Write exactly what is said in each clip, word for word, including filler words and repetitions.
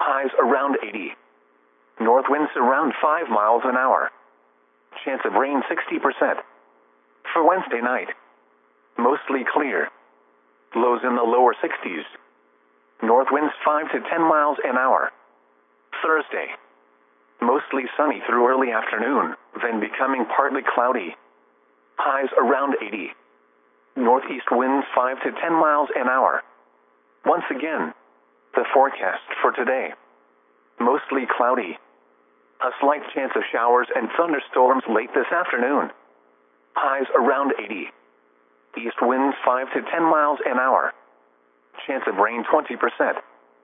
Highs around eighty. North winds around five miles an hour. Chance of rain sixty percent. For Wednesday night, mostly clear. Lows in the lower sixties. North winds five to ten miles an hour. Thursday, mostly sunny through early afternoon, then becoming partly cloudy. Highs around eighty. Northeast winds five to ten miles an hour. Once again, the forecast for today. Mostly cloudy. A slight chance of showers and thunderstorms late this afternoon. Highs around eighty. East winds five to ten miles an hour. Chance of rain twenty percent.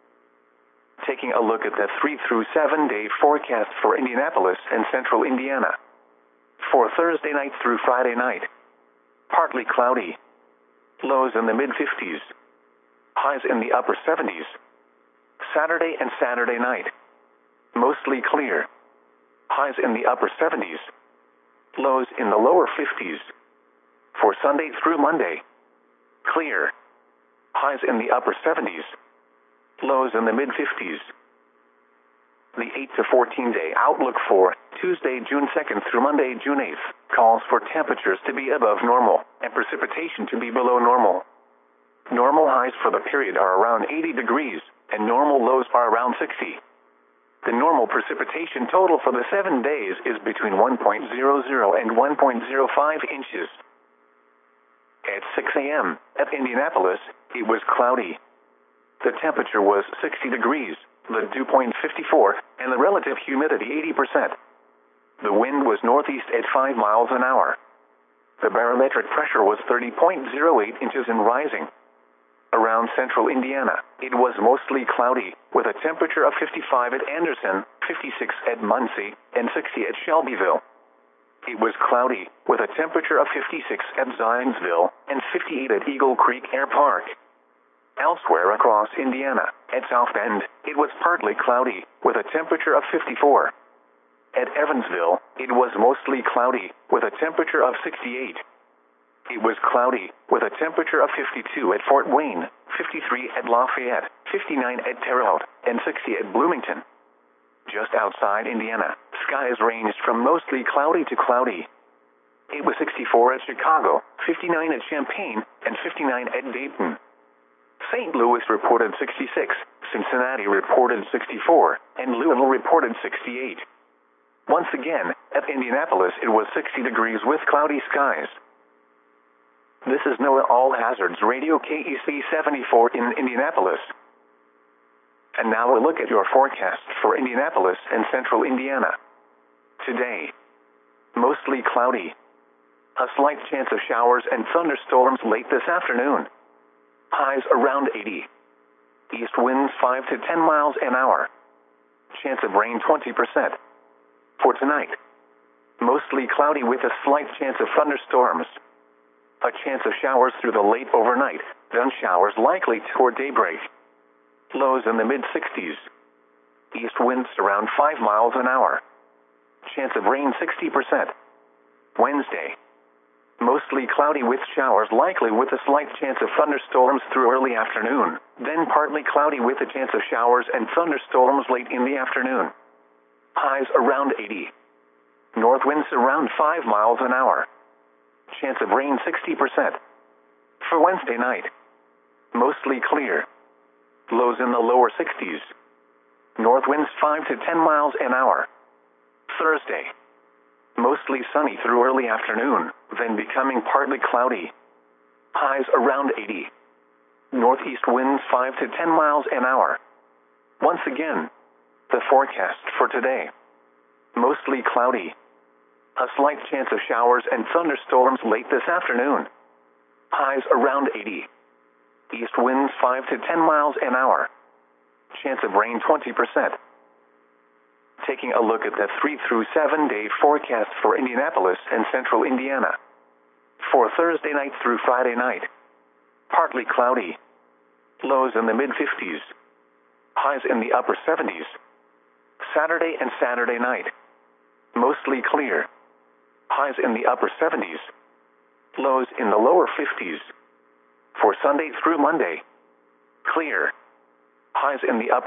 Taking a look at the three through seven day forecast for Indianapolis and central Indiana. For Thursday night through Friday night, partly cloudy. Lows in the mid fifties. Highs in the upper seventies. Saturday and Saturday night, mostly clear. Highs in the upper seventies. Lows in the lower fifties. For Sunday through Monday, clear. Highs in the upper seventies. Lows in the mid fifties. The eight to fourteen day outlook for Tuesday, June second through Monday, June eighth, calls for temperatures to be above normal and precipitation to be below normal. Normal highs for the period are around eighty degrees, and normal lows are around sixty. The normal precipitation total for the seven days is between one point zero zero and one point zero five inches. At six a m at Indianapolis, it was cloudy. The temperature was sixty degrees, the dew point fifty-four, and the relative humidity eighty percent. The wind was northeast at five miles an hour. The barometric pressure was thirty point zero eight inches and rising. Around central Indiana, it was mostly cloudy, with a temperature of fifty-five at Anderson, fifty-six at Muncie, and sixty at Shelbyville. It was cloudy, with a temperature of fifty-six at Zionsville, and fifty-eight at Eagle Creek Air Park. Elsewhere across Indiana, at South Bend, it was partly cloudy, with a temperature of fifty-four. At Evansville, it was mostly cloudy, with a temperature of sixty-eight. It was cloudy, with a temperature of fifty-two at Fort Wayne, fifty-three at Lafayette, fifty-nine at Terre Haute, and sixty at Bloomington. Just outside Indiana, skies ranged from mostly cloudy to cloudy. It was sixty-four at Chicago, fifty-nine at Champaign, and fifty-nine at Dayton. Saint Louis reported sixty-six, Cincinnati reported sixty-four, and Louisville reported sixty-eight. Once again, at Indianapolis it was sixty degrees with cloudy skies. This is NOAA All Hazards Radio K E C seventy-four in Indianapolis. And now a look at your forecast for Indianapolis and central Indiana. Today, mostly cloudy. A slight chance of showers and thunderstorms late this afternoon. Highs around eighty. East winds five to ten miles an hour. Chance of rain twenty percent. For tonight, mostly cloudy with a slight chance of thunderstorms. A chance of showers through the late overnight, then showers likely toward daybreak. Lows in the mid sixties. East winds around five miles an hour. Chance of rain sixty percent. Wednesday, mostly cloudy with showers likely with a slight chance of thunderstorms through early afternoon, then partly cloudy with a chance of showers and thunderstorms late in the afternoon. Highs around eighty. North winds around five miles an hour. Chance of rain sixty percent. For Wednesday night, mostly clear. Lows in the lower sixties. North winds five to ten miles an hour. Thursday, mostly sunny through early afternoon, then becoming partly cloudy. Highs around eighty. Northeast winds five to ten miles an hour. Once again, the forecast for today. Mostly cloudy. A slight chance of showers and thunderstorms late this afternoon. Highs around eighty. East winds five to ten miles an hour. Chance of rain twenty percent. Taking a look at the three through seven day forecast for Indianapolis and central Indiana. For Thursday night through Friday night, partly cloudy. Lows in the mid fifties. Highs in the upper seventies. Saturday and Saturday night, mostly clear. Highs in the upper seventies. Lows in the lower fifties. For Sunday through Monday, clear. Highs in the upper